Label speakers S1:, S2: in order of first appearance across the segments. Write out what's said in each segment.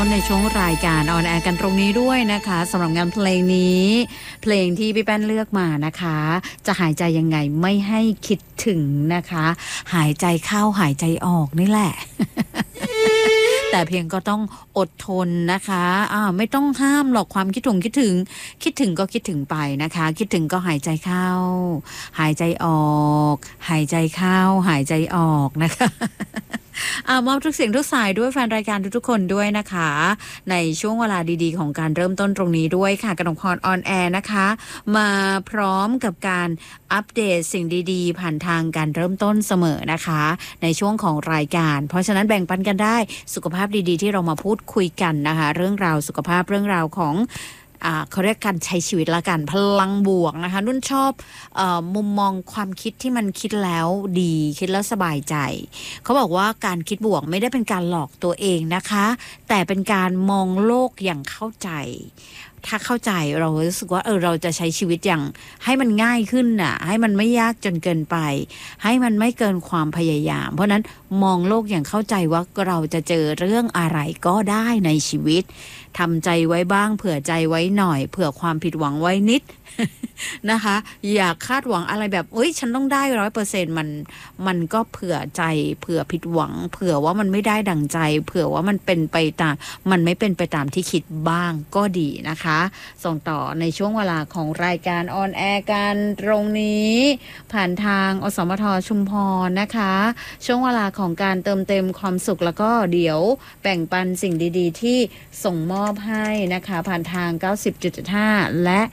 S1: ในช่วงรายการออนแอร์กันตรงนี้ด้วยนะคะสำหรับงานเพลงนี้เพลงที่พี่แป้นเลือกมานะคะจะหายใจยังไงไม่ให้คิดถึงนะคะหายใจเข้าหายใจออกนี่แหละ แต่เพียงก็ต้องอดทนนะคะไม่ต้องห้ามหรอกความคิดถึงก็คิดถึงไปนะคะคิดถึงก็หายใจเข้าหายใจออกหายใจเข้าหายใจออกนะคะมอบทุกเสียงทุกสายด้วยแฟนรายการทุกๆคนด้วยนะคะในช่วงเวลาดีๆของการเริ่มต้นตรงนี้ด้วยค่ะกนกพรออนแอร์นะคะมาพร้อมกับการอัปเดตสิ่งดีๆผ่านทางการเริ่มต้นเสมอนะคะในช่วงของรายการเพราะฉะนั้นแบ่งปันกันได้สุขภาพดีๆที่เรามาพูดคุยกันนะคะเรื่องราวสุขภาพเรื่องราวของเขาเรียกการใช้ชีวิตละกันพลังบวกนะคะนุ่นชอบมุมมองความคิดที่มันคิดแล้วดีคิดแล้วสบายใจเขาบอกว่าการคิดบวกไม่ได้เป็นการหลอกตัวเองนะคะแต่เป็นการมองโลกอย่างเข้าใจถ้าเข้าใจเรารู้สึกว่าเราจะใช้ชีวิตอย่างให้มันง่ายขึ้นน่ะให้มันไม่ยากจนเกินไปให้มันไม่เกินความพยายามเพราะนั้นมองโลกอย่างเข้าใจว่าเราจะเจอเรื่องอะไรก็ได้ในชีวิตทำใจไว้บ้างเผื่อใจไว้หน่อยเผื่อความผิดหวังไว้นิด นะคะอย่าคาดหวังอะไรแบบฉันต้องได้100%มันก็เผื่อใจเผื่อผิดหวังเผื่อว่ามันไม่ได้ดั่งใจเผื่อว่ามันเป็นไปตามมันไม่เป็นไปตามที่คิดบ้างก็ดีนะคะส่งต่อในช่วงเวลาของรายการออนแอร์กันตรงนี้ผ่านทางอสมทชุมพรนะคะช่วงเวลาของการเติมเต็มความสุขแล้วก็เดี๋ยวแบ่งปันสิ่งดีๆที่ส่งมอบให้นะคะผ่านทาง 90.5 และ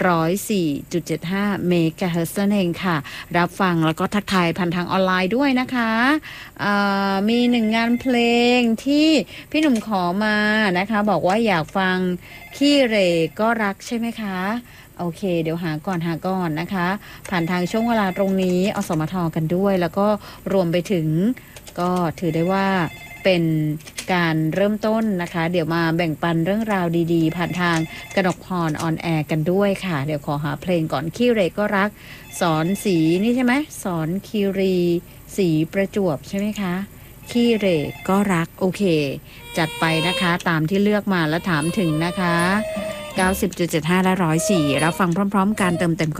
S1: 104.75 เมกะเฮิรตซ์นั่นเองค่ะรับฟังแล้วก็ทักทายผ่านทางออนไลน์ด้วยนะคะมีหนึ่งงานเพลงที่พี่หนุ่มขอมานะคะบอกว่าอยากฟังขี้เหร่ก็รักใช่ไหมคะโอเคเดี๋ยวหาก่อนนะคะผ่านทางช่วงเวลาตรงนี้อสมทกันด้วยแล้วก็รวมไปถึงก็ถือได้ว่าเป็นการเริ่มต้นนะคะเดี๋ยวมาแบ่งปันเรื่องราวดีๆผ่านทางกนกพรออนแอร์กันด้วยค่ะเดี๋ยวขอหาเพลงก่อนขี้เหร่ก็รักสอนสีนี่ใช่ไหมสอนคีรีสีประจวบใช่ไหมคะขี้เหร่ก็รักโอเคจัดไปนะคะตามที่เลือกมาแล้วถามถึงนะคะ 90.75 และ104รับฟังพร้อมๆการเติมเต็ม